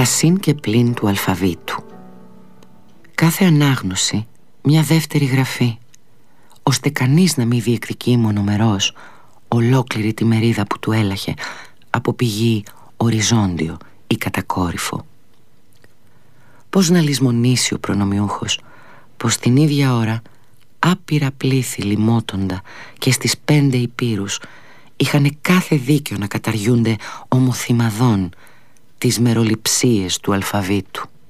τα συν και πλην του αλφαβήτου. Κάθε ανάγνωση μια δεύτερη γραφή, ώστε κανείς να μην διεκδικεί μονομερός ολόκληρη τη μερίδα που του έλαχε από πηγή οριζόντιο ή κατακόρυφο. Πώς να λησμονήσει ο προνομιούχος πως την ίδια ώρα άπειρα πλήθη λιμότοντα και στις 5 υπήρους είχαν κάθε δίκιο να καταργούνται ομοθυμαδών τις μεροληψίες του αλφαβήτου.